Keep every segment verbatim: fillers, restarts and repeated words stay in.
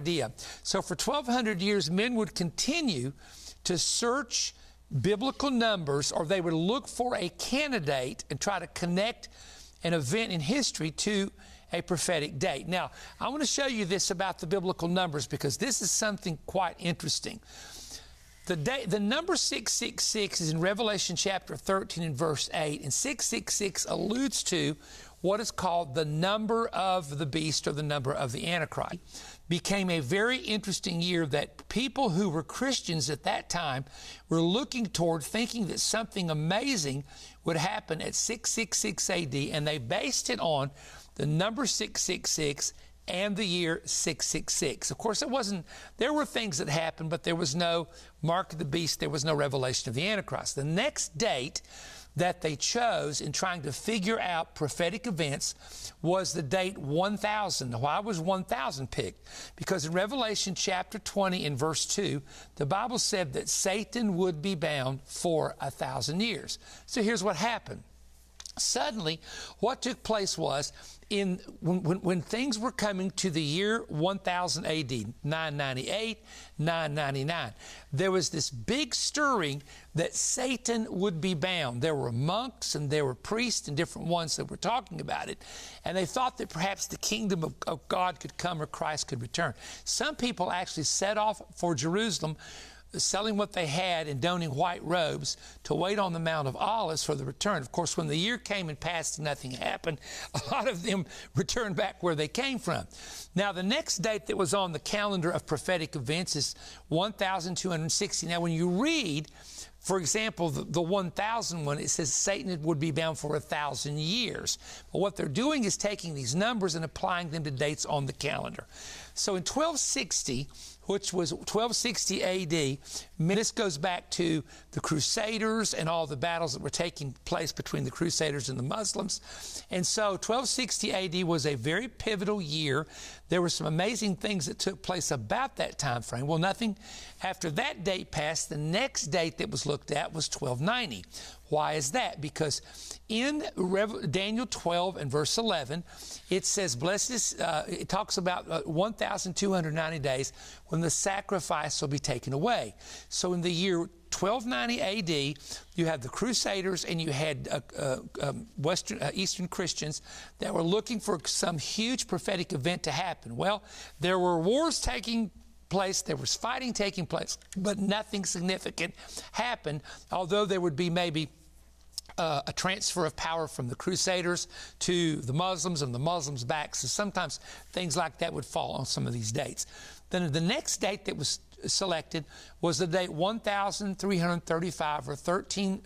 idea. So for twelve hundred years, men would continue to search biblical numbers, or they would look for a candidate and try to connect an event in history to a prophetic date. Now, I want to show you this about the biblical numbers, because this is something quite interesting. The, day, the number six six six is in Revelation chapter thirteen and verse eight, and six six six alludes to what is called the number of the beast, or the number of the Antichrist. Became a very interesting year that people who were Christians at that time were looking toward, thinking that something amazing would happen at six six six A D, and they based it on the number six six six and the year six six six. Of course, it wasn't, there were things that happened, but there was no mark of the beast, there was no revelation of the Antichrist. The next date that they chose in trying to figure out prophetic events was the date one thousand. Why was one thousand picked? Because in Revelation chapter twenty and verse two, the Bible said that Satan would be bound for a thousand years. So here's what happened. Suddenly, what took place was, in when, when, when things were coming to the year one thousand A D, nine ninety-eight, nine ninety-nine, there was this big stirring that Satan would be bound. There were monks and there were priests and different ones that were talking about it, and they thought that perhaps the kingdom of, of God could come, or Christ could return. Some people actually set off for Jerusalem, selling what they had and donning white robes to wait on the Mount of Olives for the return. Of course, when the year came and passed and nothing happened, a lot of them returned back where they came from. Now, the next date that was on the calendar of prophetic events is one thousand two hundred sixty. Now, when you read, for example, the, the one thousand one, it says Satan would be bound for a thousand years. But what they're doing is taking these numbers and applying them to dates on the calendar. So in twelve sixty, which was twelve sixty A D, this goes back to the Crusaders and all the battles that were taking place between the Crusaders and the Muslims. And so twelve sixty A D was a very pivotal year. There were some amazing things that took place about that time frame. Well, nothing after that date passed. The next date that was looked at was twelve ninety. Why is that? Because in Daniel twelve and verse eleven, it says, blessed is, uh, it talks about uh, one thousand two hundred ninety days when the sacrifice will be taken away. So in the year twelve ninety A D, you had the Crusaders and you had uh, uh, um, Western, uh, Eastern Christians that were looking for some huge prophetic event to happen. Well, there were wars taking place, there was fighting taking place, but nothing significant happened, although there would be maybe Uh, a transfer of power from the Crusaders to the Muslims and the Muslims back. So sometimes things like that would fall on some of these dates. Then the next date that was selected was the date one thousand three hundred thirty-five, or thirteen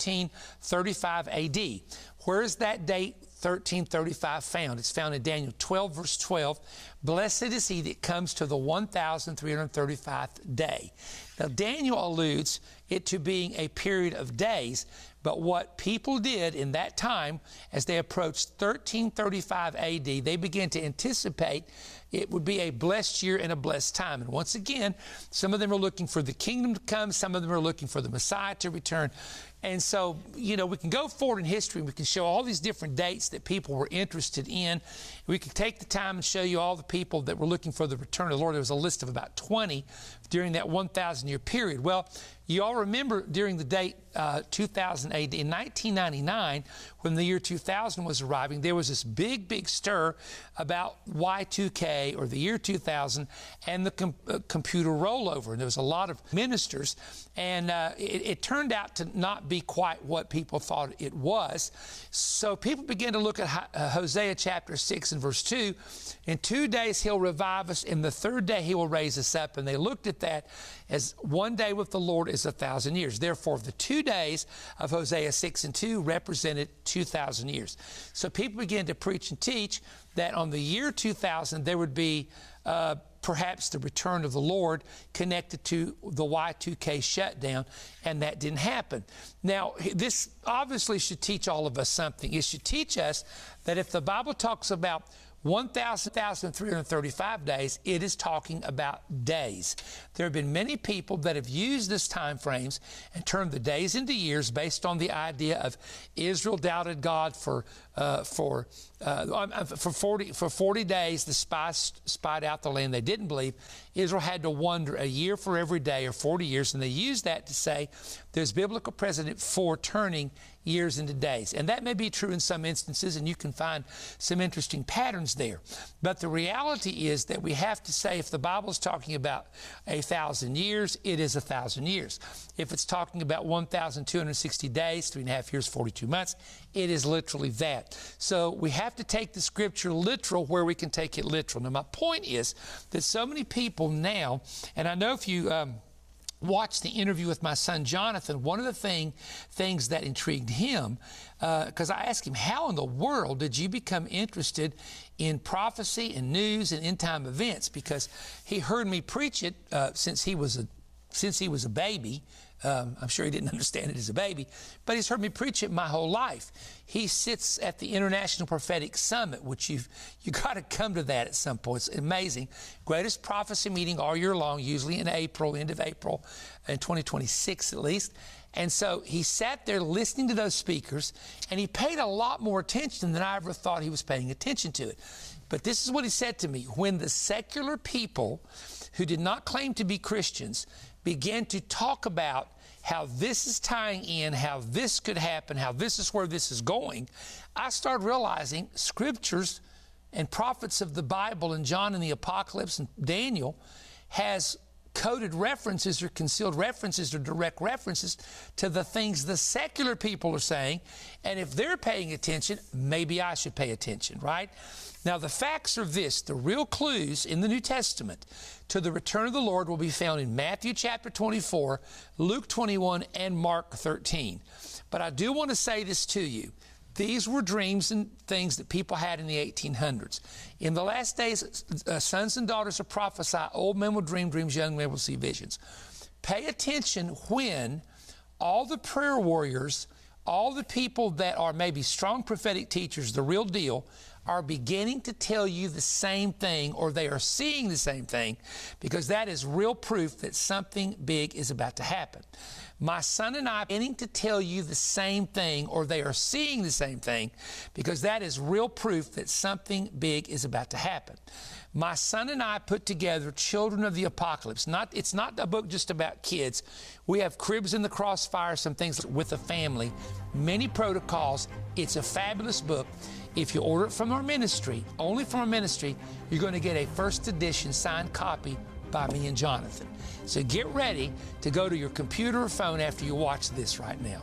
thirty-five A D. Where is that date thirteen thirty-five found? It's found in Daniel twelve verse twelve. Blessed is he that comes to the one thousand three hundred thirty-fifth day. Now Daniel alludes it to being a period of days, but what people did in that time, as they approached thirteen thirty-five A D, they began to anticipate it would be a blessed year and a blessed time. And once again, some of them are looking for the kingdom to come, some of them are looking for the Messiah to return. And so, you know, we can go forward in history and we can show all these different dates that people were interested in. We could take the time and show you all the people that were looking for the return of the Lord. There was a list of about twenty during that one thousand year period. Well, you all remember during the date uh, two thousand A D, in nineteen ninety-nine, when the year two thousand was arriving, there was this big, big stir about Y two K, or the year two thousand, and the com uh, computer rollover. And there was a lot of ministers, and uh, it, it turned out to not be quite what people thought it was. So people began to look at uh, Hosea chapter six and verse two. In two days he'll revive us, in the third day he will raise us up. And they looked at that as one day with the Lord is a thousand years. Therefore, the two days of Hosea six and two represented two thousand years. So people began to preach and teach that on the year two thousand, there would be uh, perhaps the return of the Lord connected to the Y two K shutdown, and that didn't happen. Now, this obviously should teach all of us something. It should teach us that if the Bible talks about one thousand three hundred thirty-five days, it is talking about days. There have been many people that have used this time frames and turned the days into years based on the idea of Israel doubted God for uh, for uh, for forty for forty days. The spies spied out the land. They didn't believe. Israel had to wander a year for every day, or forty years, and they used that to say there's biblical precedent for turning years into days. And that may be true in some instances, and you can find some interesting patterns there. But the reality is that we have to say, if the Bible is talking about a thousand years, it is a thousand years. If it's talking about one thousand two hundred sixty days, three and a half years, forty-two months, it is literally that. So we have to take the Scripture literal where we can take it literal. Now, my point is that so many people now, and I know if you um, watched the interview with my son Jonathan, one of the thing, things that intrigued him, because uh, I asked him, how in the world did you become interested in prophecy and news and end-time events? Because he heard me preach it uh, since he was a since he was a baby. Um, I'm sure he didn't understand it as a baby, but he's heard me preach it my whole life. He sits at the International Prophetic Summit, which you've you got to come to that at some point. It's amazing. Greatest prophecy meeting all year long, usually in April, end of April, in twenty twenty-six at least. And so he sat there listening to those speakers, and he paid a lot more attention than I ever thought he was paying attention to it. But this is what he said to me. When the secular people who did not claim to be Christians began to talk about how this is tying in, how this could happen, how this is where this is going, I started realizing scriptures and prophets of the Bible and John and the Apocalypse and Daniel has coded references or concealed references or direct references to the things the secular people are saying. And if they're paying attention, maybe I should pay attention, right? Now, the facts are this. The real clues in the New Testament to the return of the Lord will be found in Matthew chapter twenty-four, Luke twenty-one, and Mark thirteen. But I do want to say this to you. These were dreams and things that people had in the eighteen hundreds. In the last days, uh, sons and daughters will prophesy, old men will dream dreams, young men will see visions. Pay attention when all the prayer warriors, all the people that are maybe strong prophetic teachers, the real deal, are beginning to tell you the same thing, or they are seeing the same thing, because that is real proof that something big is about to happen. My son and I are beginning to tell you the same thing, or they are seeing the same thing, because that is real proof that something big is about to happen. My son and I put together Children of the Apocalypse. Not, it's not a book just about kids. We have Cribs in the Crossfire, some things with a family, many protocols. It's a fabulous book. If you order it from our ministry, only from our ministry, you're going to get a first edition signed copy by me and Jonathan. So get ready to go to your computer or phone after you watch this right now.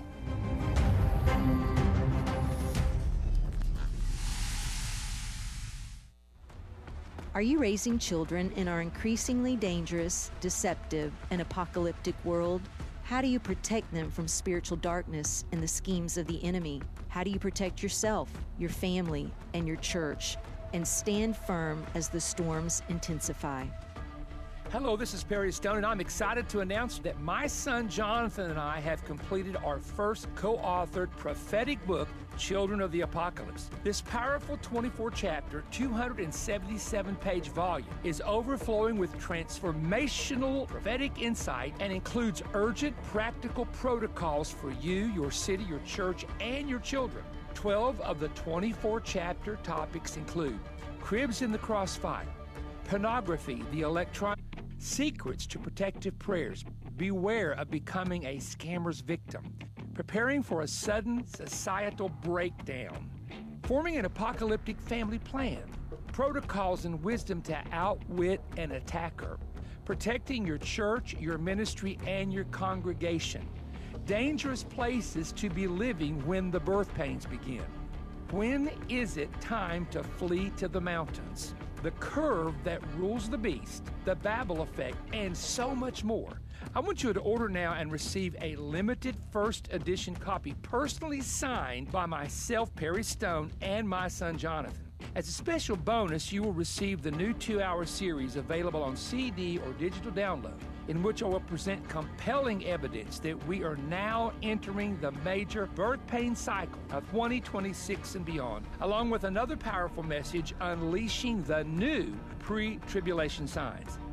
Are you raising children in our increasingly dangerous, deceptive, and apocalyptic world? How do you protect them from spiritual darkness and the schemes of the enemy? How do you protect yourself, your family, and your church, and stand firm as the storms intensify? Hello, this is Perry Stone, and I'm excited to announce that my son Jonathan and I have completed our first co-authored prophetic book, Children of the Apocalypse. This powerful twenty-four chapter, two hundred seventy-seven page volume is overflowing with transformational prophetic insight and includes urgent practical protocols for you, your city, your church, and your children. twelve of the twenty-four chapter topics include Cribs in the Crossfire, Pornography, the Electronic, Secrets to Protective Prayers, Beware of Becoming a Scammer's Victim, Preparing for a Sudden Societal Breakdown, Forming an Apocalyptic Family Plan, Protocols and Wisdom to Outwit an Attacker, Protecting Your Church, Your Ministry, and Your Congregation, Dangerous Places to be Living when the Birth Pains Begin, When is it time to flee to the mountains, The Curve that Rules the Beast, The Babel Effect, and so much more. I want you to order now and receive a limited first edition copy personally signed by myself, Perry Stone, and my son Jonathan. As a special bonus, you will receive the new two-hour series available on C D or digital download, in which I will present compelling evidence that we are now entering the major birth pain cycle of twenty twenty-six and beyond, along with another powerful message, unleashing the new pre-tribulation signs.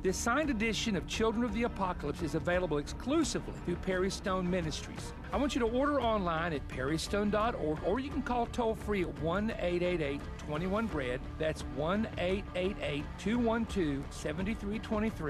This signed edition of Children of the Apocalypse is available exclusively through Perry Stone Ministries. I want you to order online at perry stone dot org, or you can call toll-free at one eight eight eight, two one, B R E A D. That's one eight eight eight, two one two, seven three two three.